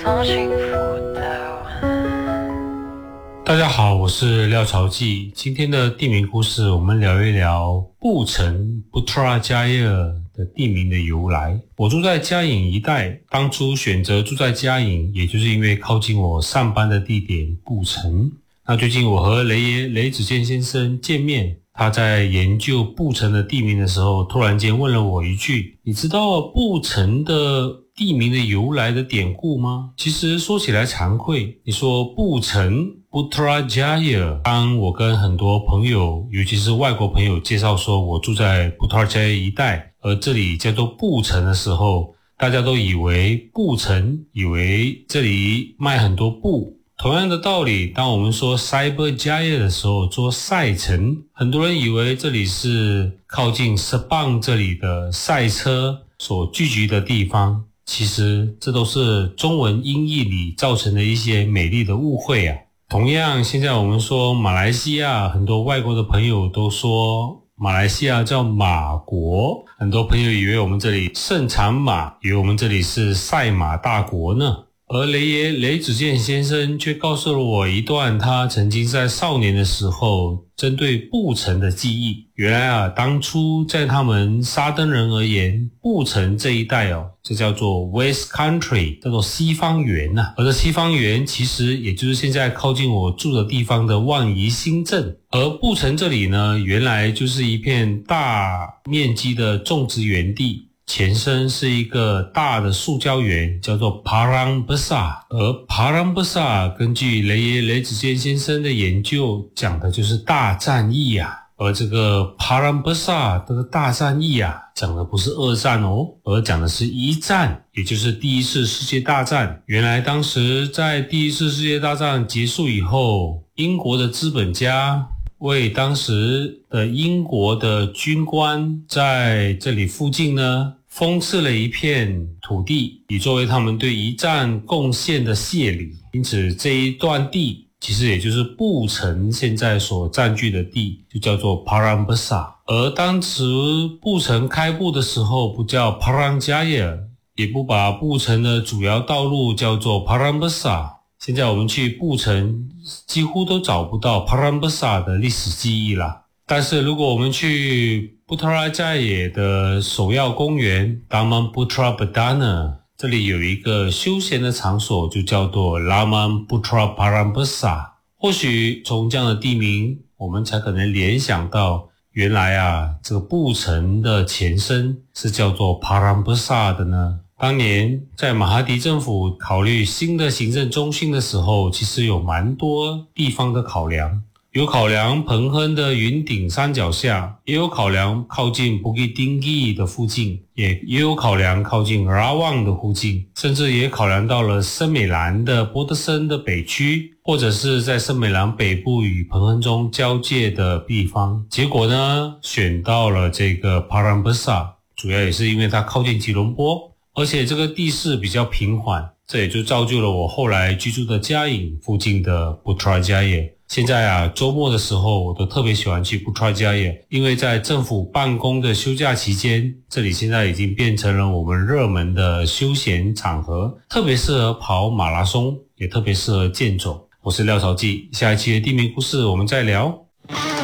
从幸福到大家好，我是廖朝记。今天的地名故事，我们聊一聊布城 Putrajaya 的地名的由来。我住在嘉颖一带，当初选择住在嘉颖，也就是因为靠近我上班的地点布城。那最近我和雷子健先生见面，他在研究布城的地名的时候，突然间问了我一句：你知道布城的地名的由来的典故吗？其实说起来惭愧，你说布城 Putrajaya， 当我跟很多朋友，尤其是外国朋友介绍说我住在 Putrajaya 一带，而这里叫做布城的时候，大家都以为布城，以为这里卖很多布。同样的道理，当我们说 Cyberjaya 的时候，说赛城，很多人以为这里是靠近Sepang这里的赛车所聚集的地方，其实这都是中文音译里造成的一些美丽的误会啊。同样，现在我们说马来西亚，很多外国的朋友都说马来西亚叫马国，很多朋友以为我们这里盛产马，以为我们这里是赛马大国呢。而雷子健先生却告诉了我一段他曾经在少年的时候针对布城的记忆。原来啊，当初在他们沙登人而言，布城这一带这叫做 West Country， 叫做西方园而这西方园其实也就是现在靠近我住的地方的望怡新镇。而布城这里呢，原来就是一片大面积的种植园地，前身是一个大的塑胶园，叫做 Parang Besar。 而 Parang Besar 根据雷子健先生的研究讲的就是大战役而这个 Parang Besar 这个大战役讲的不是二战而讲的是一战，也就是第一次世界大战。原来当时在第一次世界大战结束以后，英国的资本家为当时的英国的军官在这里附近呢封赐了一片土地，以作为他们对一战贡献的谢礼。因此这一段地其实也就是布城现在所占据的地，就叫做 Parang Besar。 而当时布城开埠的时候不叫 Parang Jaya， 也不把布城的主要道路叫做 Parang Besar。 现在我们去布城几乎都找不到 Parang Besar 的历史记忆啦。但是如果我们去Putrajaya的首要公园 Taman Putra Bedana， 这里有一个休闲的场所，就叫做 Taman Putra Parang Besar。 或许从这样的地名我们才可能联想到，原来这个布城的前身是叫做 Parang Besar 的呢。当年在马哈迪政府考虑新的行政中心的时候，其实有蛮多地方的考量，有考量彭亨的云顶山脚下，也有考量靠近 Bukit Tinggi 的附近，也有考量靠近 Rawang 的附近，甚至也考量到了森美兰的波德森的北区，或者是在森美兰北部与彭亨中交界的地方。结果呢，选到了这个 Parang Besar， 主要也是因为它靠近吉隆坡，而且这个地势比较平缓，这也就造就了我后来居住的嘉颖附近的 Putrajaya。 现在周末的时候我都特别喜欢去 Putrajaya， 因为在政府办公的休假期间，这里现在已经变成了我们热门的休闲场合，特别适合跑马拉松，也特别适合健走。我是廖朝记，下一期的地名故事我们再聊。